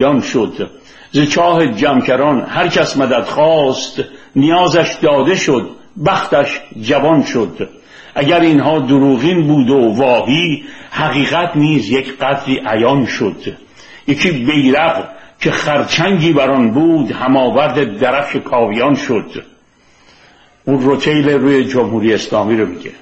شد. ز چاه جمکران هر کس مدد خواست، نیازش داده شد بختش جوان شد. اگر اینها دروغین بود و واهی، حقیقت نیز یک قدری عیان شد. یکی بیرق که خرچنگی بران بود، هماورد درفش کاویان شد. اون روتیل روی جمهوری اسلامی رو میگه.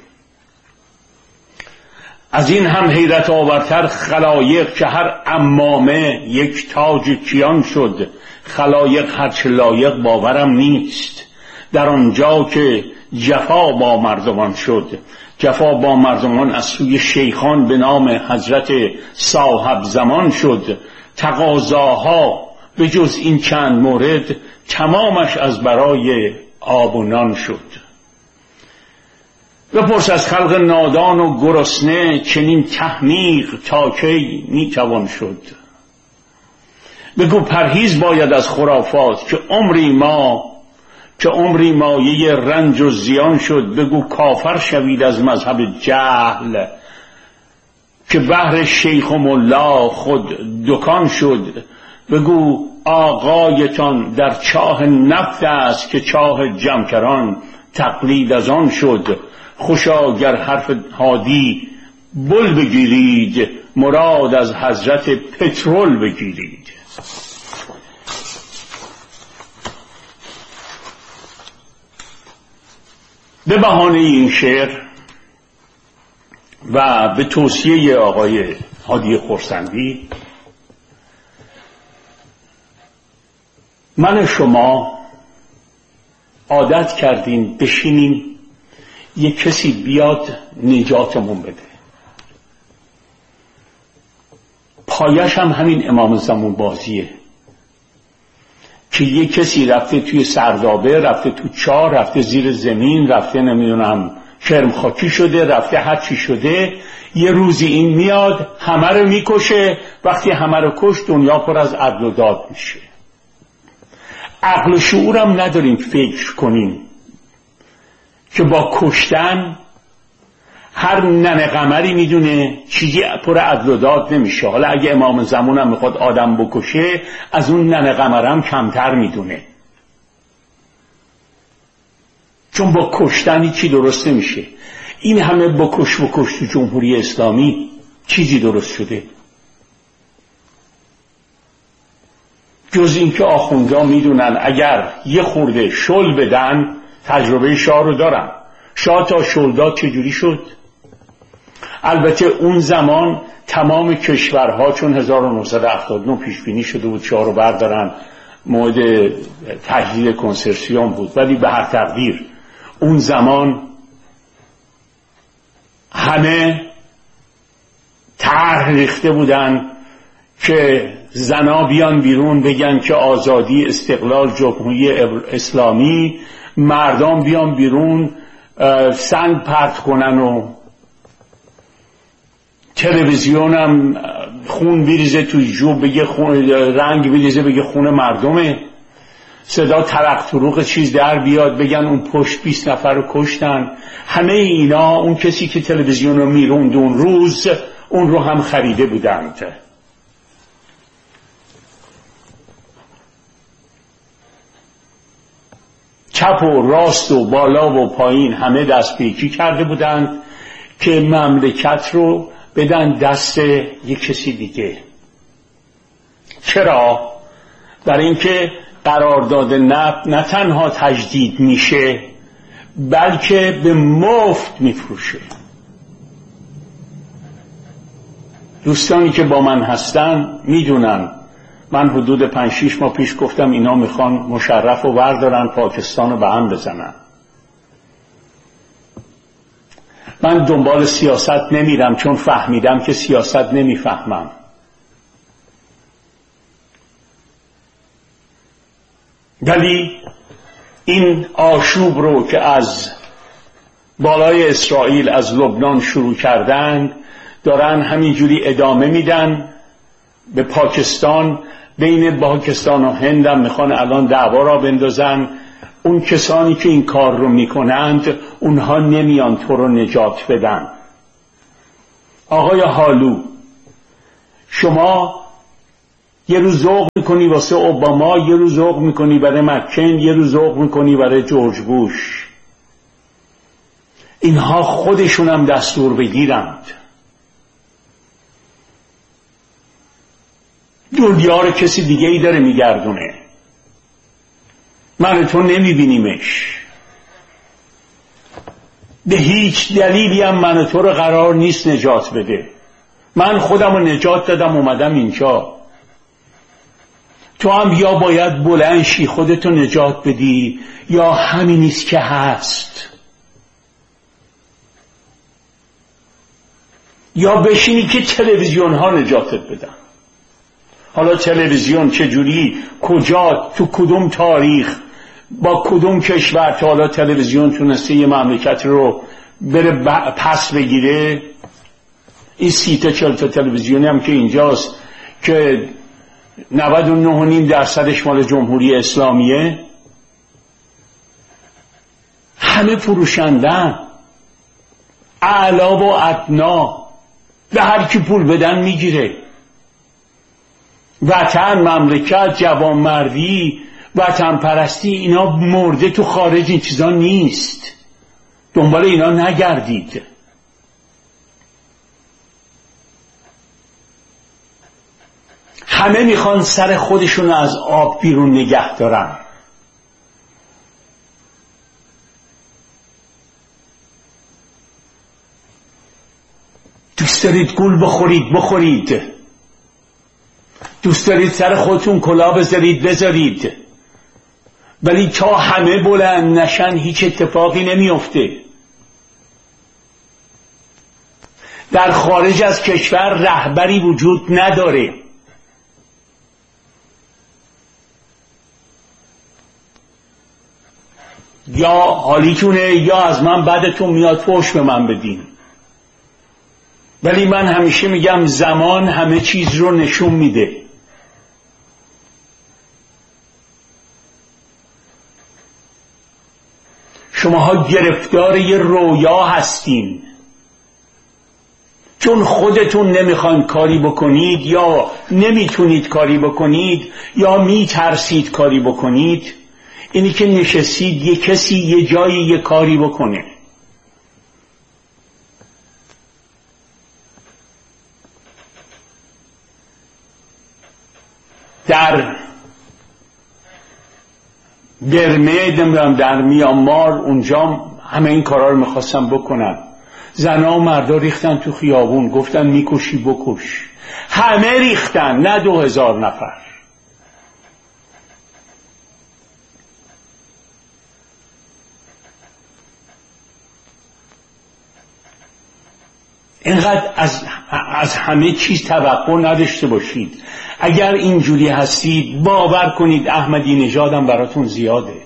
از این هم حیرت آورتر خلایق، که هر عمامه یک تاج کیان شد. خلایق هرچه لایق باورم نیست، در آنجا که جفا با مردمان شد. جفا با مردمان از سوی شیخان به نام حضرت صاحب زمان شد. تقاضاها به جز این چند مورد، تمامش از برای آب و نان شد. بپرس از خلق نادان و گرسنه، چنین تحمیق تا کی میتوان شد. بگو پرهیز باید از خرافات، که عمری مایه رنج و زیان شد. بگو کافر شوید از مذهب جهل، که بهر شیخ و ملا خود دکان شد. بگو آقایتان در چاه نفت است، که چاه جمکران تقلید از آن شد. خوشا گر حرف هادی بل بگیرید، مراد از حضرت پترول بگیرید. به بهانه این شعر و به توصیه آقای هادی خرسندی، من شما عادت کردیم بشینیم یک کسی بیاد نجاتمون بده. پایش هم همین امام زمان بازیه که یک کسی رفته توی سردابه، رفته تو چاه، رفته زیر زمین، رفته نمیدونم کرم خاکی شده، رفته هر چی شده. یه روزی این میاد همه رو میکشه. وقتی همه رو کش، دنیا پر از عدل و داد میشه. عقل و شعورم نداریم فکر کنیم که با کشتن هر ننه قمری میدونه چیزی پر عدل و داد نمیشه. حالا اگه امام زمانم میخواد آدم بکشه، از اون ننه قمرم کمتر میدونه، چون با کشتن چی درست نمیشه. این همه بکش تو جمهوری اسلامی چیزی درست شده جز این که آخوندا میدونن اگر یه خورده شل بدن، تجربه شاه رو دارن. شاه تا شل داد چجوری شد؟ البته اون زمان تمام کشورها چون 1979 پیش بینی شده بود شاه رو بردارن، موعد تجدید کنسرسیوم بود، ولی به هر تقدیر اون زمان همه طرح ریخته بودن که زنا بیان بیرون بگن که آزادی، استقلال، جمهوری اسلامی، مردم بیان بیرون سنگ پرت کنن و تلویزیونم خون بریزه توی جوب، بگه خون، رنگ بریزه بگه خون مردمه، صدا ترق تروق چیز در بیاد بگن اون پشت 20 نفر رو کشتن. همه اینا اون کسی که تلویزیون رو میروند اون روز اون رو هم خریده بودند. چپ و راست و بالا و پایین همه دست پیچی کرده بودند که مملکت رو بدن دست یک کسی دیگه. چرا؟ برای اینکه قرارداد نفت نه تنها تجدید میشه بلکه به مفت میفروشه. دوستانی که با من هستن میدونن من حدود 5-6 ماه پیش گفتم اینا میخوان مشرف رو بردارن پاکستان رو به هم بزنن. من دنبال سیاست نمیرم چون فهمیدم که سیاست نمیفهمم. ولی این آشوب رو که از بالای اسرائیل از لبنان شروع کردن دارن همینجوری ادامه میدن به پاکستان. بین پاکستان و هند هم میخوان الان دعوا را بندازن. اون کسانی که این کار رو میکنند اونها نمیان تو رو نجات بدن. آقای هالو، شما یه روز ذوق میکنی واسه اوباما، یه روز ذوق میکنی برای مکن، یه روز ذوق میکنی برای جورج بوش. اینها خودشون هم دستور بگیرند. دنیا رو کسی دیگه ای داره میگردونه، من تو نمیبینیمش. به هیچ دلیلی هم من تو رو قرار نیست نجات بده. من خودم رو نجات دادم اومدم اینجا. تو هم یا باید بلند شی خودتو نجات بدی یا همینیست که هست، یا بشینی که تلویزیون ها نجاتت بدن. حالا تلویزیون چجوری، کجا، تو کدوم تاریخ، با کدوم کشور تا حالا تلویزیون تونسته یه مملکت رو بره پس بگیره؟ این 30 تا 40 تا تلویزیونی هم که اینجاست که 99.5% مال جمهوری اسلامیه، همه فروشندن، اعلا و ادنا، به هر کی پول بدن میگیره. وطن، مملکت، جوانمردی، وطن پرستی، اینا مرده تو خارج، این چیزا نیست. دنبال اینا نگردید. همه میخوان سر خودشون از آب بیرون نگه دارن. دوست دارید گول بخورید، دوست دارید سر خودتون کلاه بذارید، ولی تا همه بلند نشن هیچ اتفاقی نمیفته. در خارج از کشور رهبری وجود نداره. یا حالیتونه یا از من بدتون میاد فحش به من بدین. ولی من همیشه میگم زمان همه چیز رو نشون میده. شماها گرفتار یه رویا هستین، چون خودتون نمیخواین کاری بکنید یا نمیتونید کاری بکنید یا میترسید کاری بکنید. اینی که نشستید یه کسی یه جایی یه کاری بکنه. در برمه در میانمار اونجا همه این کارا رو میخواستن بکنن. زنها و مردا ریختن تو خیابون، گفتن میکشی بکش. همه ریختن، نه 2000 نفر. اینقدر از همه چیز توقع نداشته باشید. اگر اینجوری هستید باور کنید احمدی نژادم براتون زیاده.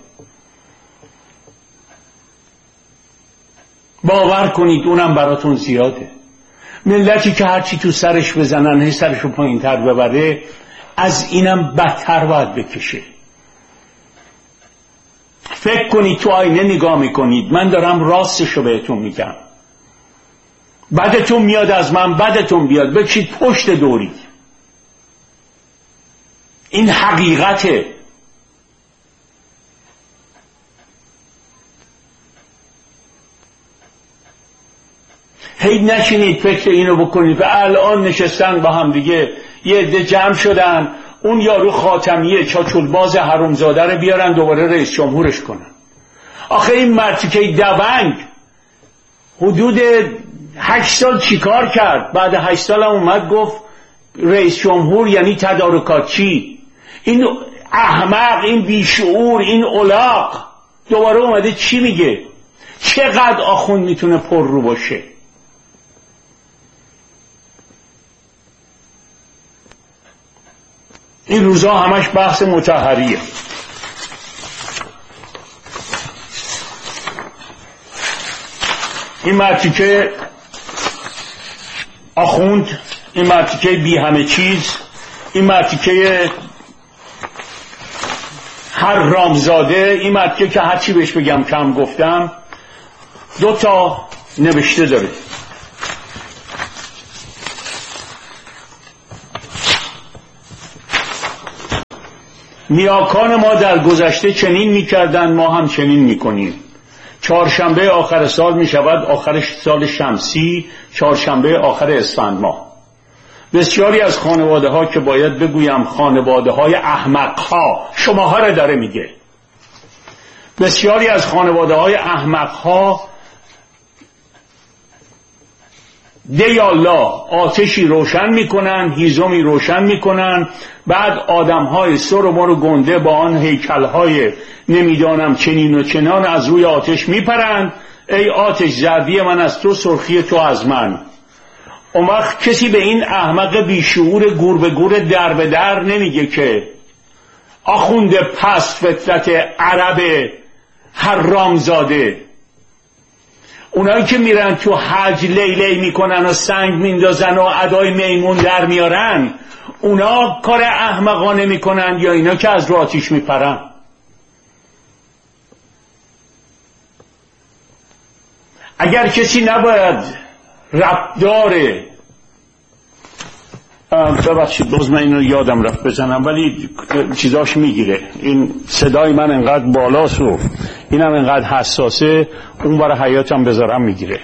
باور کنید اونم براتون زیاده. ملتی که هرچی تو سرش بزنن هی سرشو پایین تر ببره، از اینم بدتر باید بکشه. فکر کنید تو آینه نگاه میکنید، من دارم راستشو بهتون میگم. بدتون میاد از من، بدتون بیاد، بکشید پشت دوری. این حقیقته. هی نشینید فکر اینو بکنید. و الان نشستن با هم دیگه یه عده جمع شدن اون یارو خاتمیه چاچولباز حرومزاده رو بیارن دوباره رئیس جمهورش کنن. آخه این مرتیکه دونگ حدود 8 سال چیکار کرد؟ بعد 8 سال هم اومد گفت رئیس جمهور یعنی تدارکات چی؟ این احمق، این بیشعور، این الاغ دوباره اومده چی میگه؟ چقدر آخوند میتونه پر رو باشه؟ این روزا همش بحث مطهریه. این مرتیکه آخوند، این مرتیکه بی همه چیز، این مرتیکه هر رامزاده، این مرتیکه که هرچی بهش بگم کم گفتم، 2 تا نوشته داره. نیاکان ما در گذشته چنین میکردند، ما هم چنین میکنیم. چهارشنبه آخر سال میشود آخر سال شمسی، چهارشنبه آخر اسفند ماه. بسیاری از خانواده ها که باید بگویم خانواده های احمق ها، شماها را داره میگه، بسیاری از خانواده های احمق ها دیالله آتشی روشن میکنن، هیزمی روشن میکنن، بعد آدم های سر و مر و گنده با آن هیکل های نمیدانم چنین و چنان از روی آتش میپرند. ای آتش، زردی من از تو، سرخی تو از من. اون وقت کسی به این احمق بیشعور گور به گور در به در نمیگه که آخوند پست فطرت عرب حرامزاده. اونایی که میرن تو حج لیلی میکنن و سنگ میندازن و ادای میمون در میارن، اونا کار احمقانه میکنن یا اینا که از رو آتیش میپرن؟ اگر کسی نباید ربطدار ببخشید باز من اینو یادم رفت بزنم ولی چیزاش میگیره، این صدای من انقدر بالاست و اینم انقدر حساسه، اون برای حیاتم بذارم میگیره.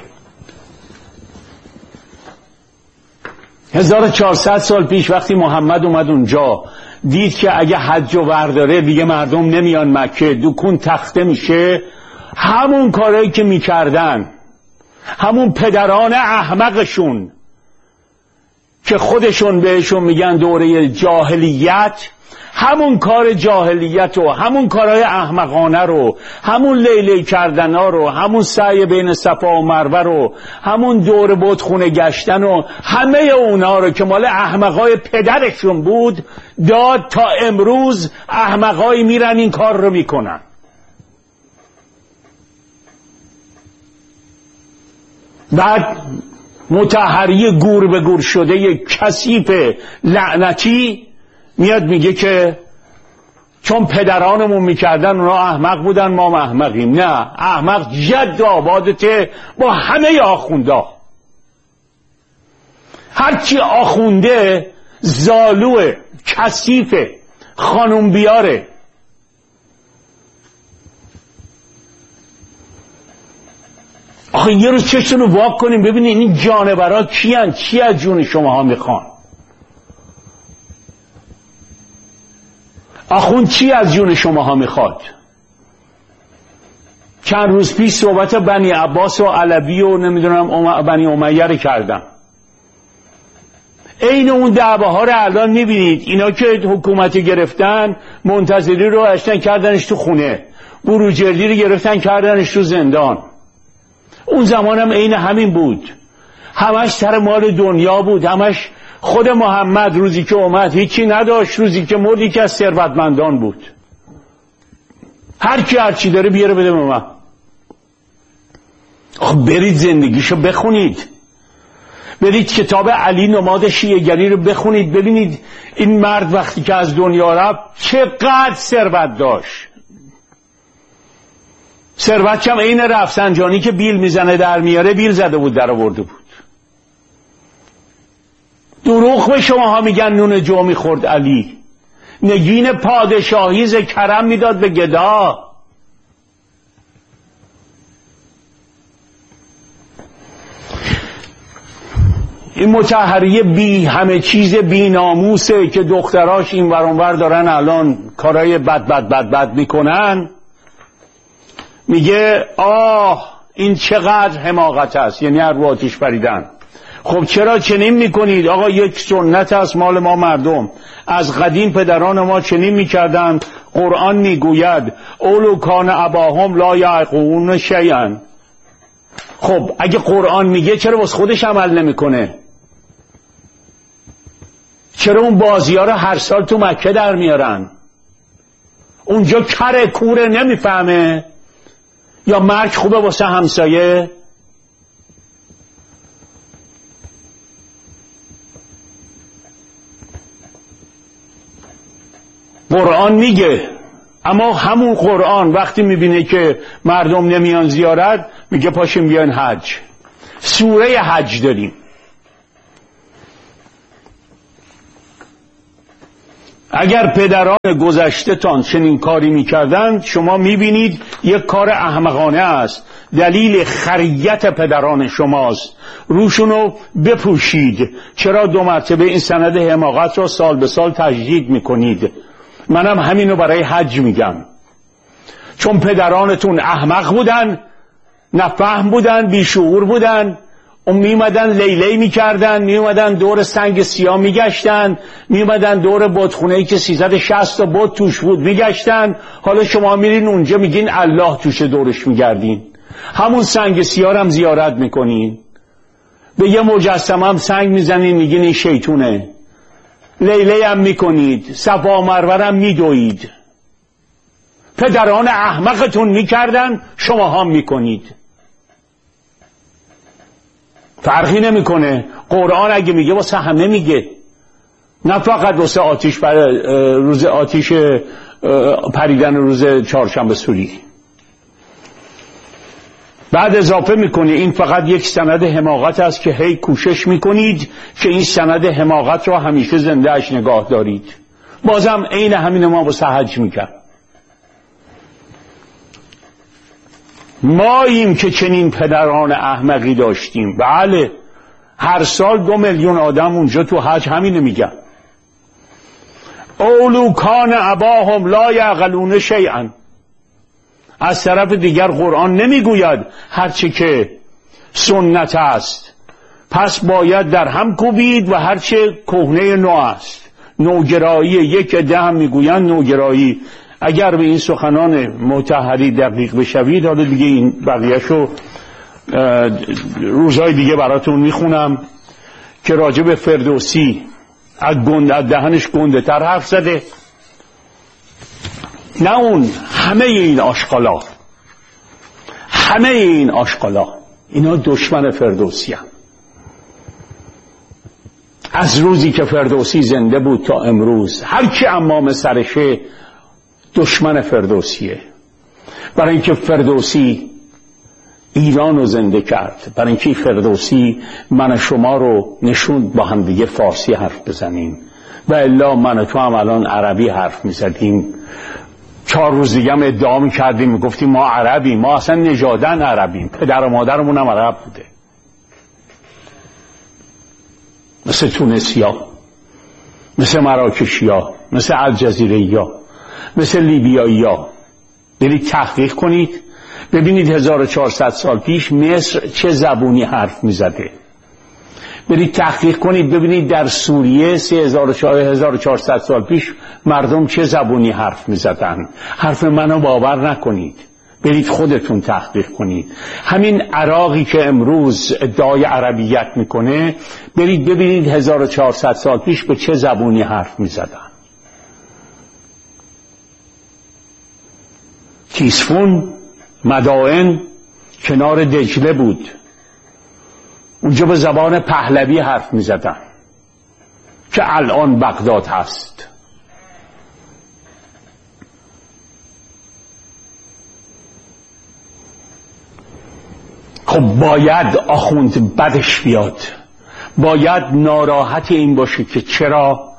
1400 سال پیش وقتی محمد اومد اونجا دید که اگه حج و ورداره دیگه مردم نمیان مکه، دکون تخته میشه، همون کارهایی که میکردن همون پدران احمقشون که خودشون بهشون میگن دوره جاهلیت، همون کار جاهلیت و همون کارهای احمقانه رو، همون لیلی کردن ها رو، همون سعی بین صفا و مروه رو، همون دور بتخونه گشتن و همه اونا رو که مال احمقای پدرشون بود داد تا امروز احمقای میرن این کار رو میکنن. بعد مطهری گور به گور شده یک کثیف لعنتی میاد میگه که چون پدرانمون میکردن اونا احمق بودن ما احمقیم. نه، احمق جد آبادته با همه آخونده. هرچی آخونده زالوه، کثیفه، خانوم بیاره. آخه یه روز چشتون رو واک کنیم ببینید این جانورها کیان، چی از جون شماها میخوان؟ آخون چی از جون شماها میخواد؟ چند روز پیش صحبت بنی عباس و علوی و نمیدونم بنی امیه رو کردم. این اون دعواها رو الان میبینید، اینا که حکومتی گرفتن منتظری رو اشتن کردنش تو خونه، بروجردی رو گرفتن کردنش تو زندان. اون زمان هم عین همین بود، همش سر مال دنیا بود، همش خود محمد روزی که اومد هیچی نداشت، روزی که مرد یکی از ثروتمندان بود. هر کی هر چی داره بیاره بده به من. خب برید زندگیشو بخونید، برید کتاب علی نماد شیعه‌گری رو بخونید، ببینید این مرد وقتی که از دنیا رفت چقدر ثروت داشت. ثروت کم این رفسنجانی که بیل میزنه در میاره، بیل زده بود در آورده بود. دروغ به شماها میگن نون جو میخورد علی، نگین پادشاهی ز کرم میداد به گدا. این مطهریه بی همه چیز بی ناموسه که دختراش این ور اون ور دارن الان کارهای بد میکنن. میگه آه این چقدر حماقت است، یعنی هر رو آتیش پریدن. خب چرا چنین میکنید؟ آقا یک سنت است مال ما مردم، از قدیم پدران ما چنین میکردن. قرآن میگوید اولو کان اباهم لا یعقلون شیئا. خب اگه قرآن میگه چرا واسه خودش عمل نمیکنه؟ چرا اون بازی ها رو هر سال تو مکه در میارن؟ اونجا کره کوره نمیفهمه یا مرگ خوبه واسه همسایه؟ قرآن میگه، اما همون قرآن وقتی میبینه که مردم نمیان زیارت میگه پاشیم بیان حج. سوره حج داریم. اگر پدران گذشته تان چنین کاری میکردند، شما میبینید یک کار احمقانه است، دلیل خریت پدران شماست. روشونو بپوشید. چرا 2 مرتبه این سند حماقت را سال به سال تجدید میکنید؟ منم همینو برای حج میگم. چون پدرانتون احمق بودن، نفهم بودن، بیشعور بودن، میمدن لیلی میکردن، میمدن دور سنگ سیاه میگشتن، میمدن دور بتخونه‌ای که 360 تا بت توش بود میگشتن. حالا شما میرین اونجا میگین الله توش دورش میگردین. همون سنگ سیاه هم زیارت میکنین، به یه مجسمه هم سنگ میزنین، میگین این شیطونه. لیلی هم میکنید، صفا و مروه هم میدوید. پدران احمقتون میکردن، شما هم میکنید. فرقی نمیکنه. قرآن اگه میگه واسه همه میگه، نه فقط واسه آتیش روز آتیش پریدن روز چهارشنبه سوری. بعد اضافه میکنه این فقط یک سند حماقت است که هی کوشش میکنید که این سند حماقت را همیشه زنده اش نگاه دارید. بازم عین همین ما واسه حج میکرد. ماییم که چنین پدران احمقی داشتیم. بله، هر سال 2 میلیون آدم اونجا تو حج همینه میگن. اولو کان اباهم لا یعقلون شیئا. از طرف دیگر قرآن نمیگوید هرچه که سنت است پس باید در هم کوبید و هرچه کهنه نو است. نوگرایی، یک عده هم میگویند نوگرایی. اگر به این سخنان مطهری دقیق بشوید، حالا دیگه این بقیه‌شو روزهای دیگه براتون میخونم که راجع به فردوسی از دهنش گنده تر حرف زده. نه اون، همه این آشغالا اینا دشمن فردوسی هم. از روزی که فردوسی زنده بود تا امروز هر کی امام سرشه دشمن فردوسیه. برای اینکه فردوسی ایران رو زنده کرد، برای اینکه فردوسی من شما رو نشوند با هم دیگه فارسی حرف بزنیم، و الا من تو هم الان عربی حرف میزدیم. 4 روز دیگه هم ادعا میکردیم، میگفتیم ما عربیم. ما اصلا نژادن عربیم، پدر و مادرمون هم عرب بوده، مثل تونسیا، مثل مراکشیا، مثل الجزیریا، مثل لیبیایی‌ها. برید تحقیق کنید ببینید 1400 سال پیش مصر چه زبونی حرف میزده. برید تحقیق کنید ببینید در سوریه 1400 سال پیش مردم چه زبونی حرف میزدن. حرف منو باور نکنید، برید خودتون تحقیق کنید. همین عراقی که امروز ادعای عربیت میکنه، برید ببینید 1400 سال پیش به چه زبونی حرف میزدن. تیسفون مدائن کنار دجله بود، اونجا به زبان پهلوی حرف می زدن که الان بغداد هست. خب باید آخوند بدش بیاد، باید ناراحت این باشه که چرا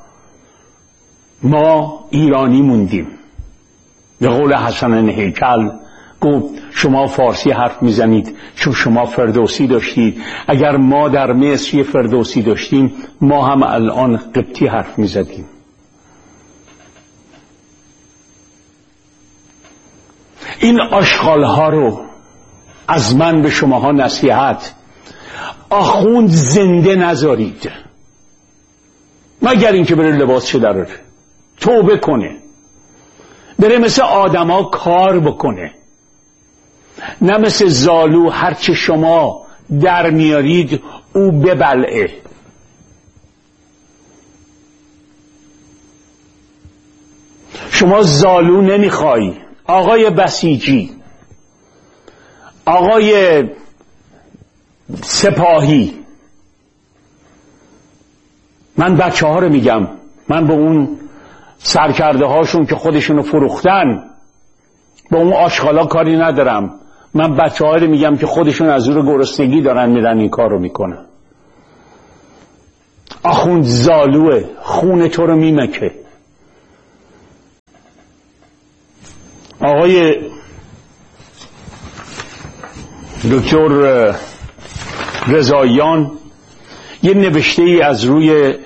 ما ایرانی موندیم. به قول حسن هیکل گفت شما فارسی حرف میزنید چون شما فردوسی داشتید. اگر ما در مصر فردوسی داشتیم ما هم الان قبطی حرف میزدیم. این آشغالها رو از من به شماها نصیحت، آخوند زنده نذارید مگر اینکه بره لباس چه دراره، توبه کنه، بره مثل آدما کار بکنه، نه مثل زالو هرچه شما در میارید او ببلعه. شما زالو نمیخوای. آقای بسیجی، آقای سپاهی، من بچه ها رو میگم، من به اون سرکرده هاشون که خودشونو فروختن با اون آشغالا کاری ندارم. من بچه ها رو میگم که خودشون از زور گرسنگی دارن میرن این کار رو میکنن. آخوند زالوه، خون تو رو میمکه. آقای دکتر رضاییان یه نوشته ای از روی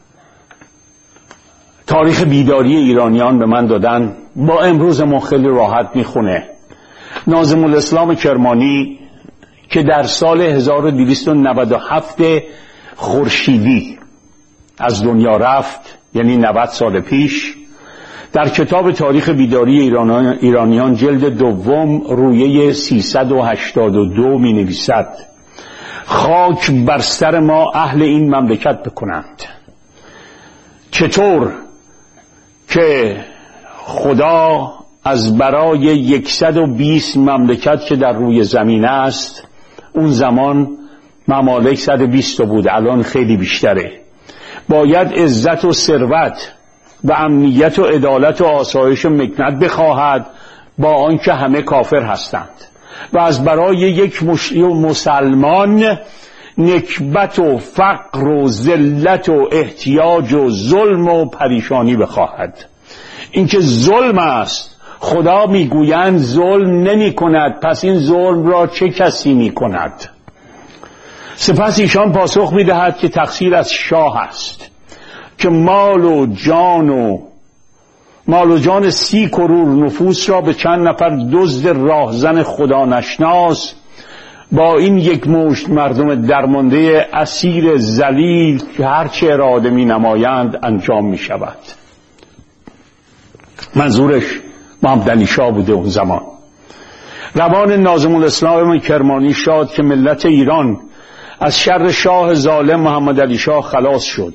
تاریخ بیداری ایرانیان به من دادن، با امروز ما خیلی راحت میخونه. ناظم الاسلام کرمانی که در سال 1297 خورشیدی از دنیا رفت، یعنی 90 سال پیش، در کتاب تاریخ بیداری ایرانیان جلد دوم رویه 382 می نویسد: خاک بر سر ما اهل این مملکت بکنند. چطور که خدا از برای 120 مملکت که در روی زمین است، اون زمان ممالک 120 بود، الان خیلی بیشتره، باید عزت و ثروت و امنیت و عدالت و آسایش و مکنت بخواهد، با آنکه همه کافر هستند، و از برای یک مسلمان نکبت و فقر و ذلت و احتیاج و ظلم و پریشانی بخواهد. اینکه ظلم است، خدا میگویند ظلم نمی کند، پس این ظلم را چه کسی می کند؟ سپس ایشان پاسخ می دهد که تقصیر از شاه است که مال و جان 30 کرور نفوس را به چند نفر دزد راهزن خدا نشناس با این یک مشت مردم درمانده اسیر ذلیل که هرچه اراده می نمایند انجام می شود. منظورش محمد علی شاه بوده اون زمان. روان ناظم الاسلام کرمانی شاد که ملت ایران از شر شاه ظالم محمد علی شاه خلاص شد.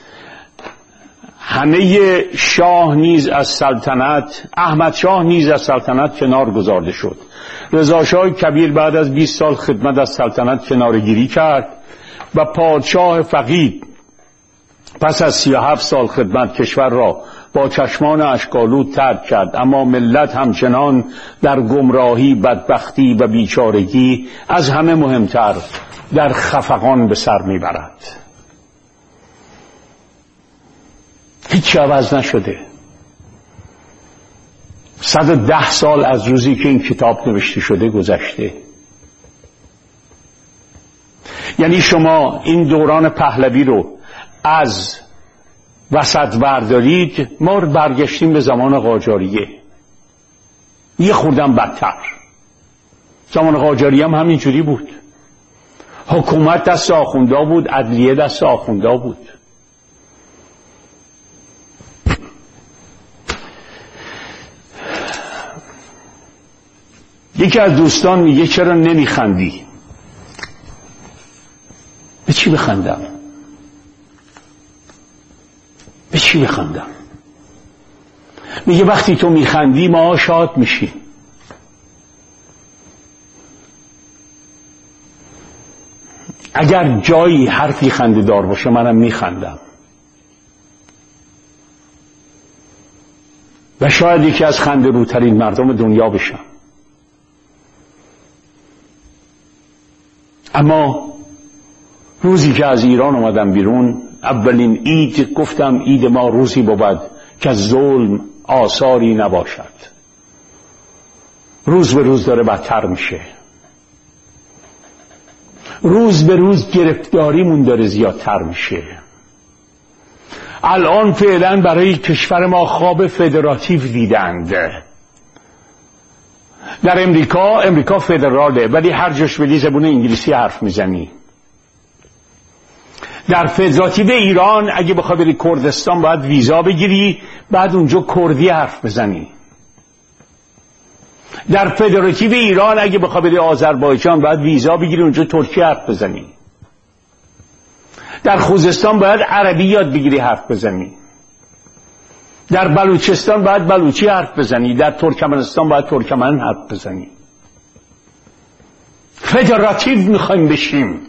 همه شاه نیز از سلطنت، احمد شاه نیز از سلطنت کنار گذارده شد. رضا شاه کبیر بعد از 20 سال خدمت از سلطنت کنارگیری کرد و پادشاه فقید پس از 37 سال خدمت کشور را با چشمان اشک‌آلود ترک کرد. اما ملت همچنان در گمراهی، بدبختی و بیچارگی، از همه مهمتر در خفقان به سر میبرد. هیچ عوض نشده. 110 سال از روزی که این کتاب نوشته شده گذشته. یعنی شما این دوران پهلوی رو از وسط بردارید، ما برگشتیم به زمان قاجاریه، یه خوردم بدتر. زمان قاجاریه هم همینجوری بود، حکومت دست آخوندا بود، عدلیه دست آخوندا بود. یکی از دوستان میگه چرا نمیخندی؟ به چی بخندم؟ به چی بخندم؟ میگه وقتی تو میخندی ما شاد میشیم. اگر جایی حرفی خنده دار باشه منم میخندم. و شاید یکی از خنده روترین مردم دنیا بشم. اما روزی که از ایران اومدم بیرون، اولین عید گفتم عید ما روزی بود که ظلم آثاری نباشد. روز به روز داره بدتر میشه، روز به روز گرفتاریمون داره زیادتر میشه. الان فعلا برای کشور ما خواب فدراتیو دیدند. در امریکا فدراله، ولی هر جاش بدی زبون انگلیسی حرف میزنی. در فدراتیو ایران اگه بخوای بری کردستان باید ویزا بگیری، بعد اونجا کردی حرف بزنی. در فدراتیو ایران اگه بخوای بری آذربایجان باید ویزا بگیری، اونجا ترکی حرف بزنی. در خوزستان باید عربی یاد بگیری حرف بزنی. در بلوچستان باید بلوچی حرف بزنی. در ترکمنستان باید ترکمن حرف بزنی. فدراتیو میخوایم بشیم.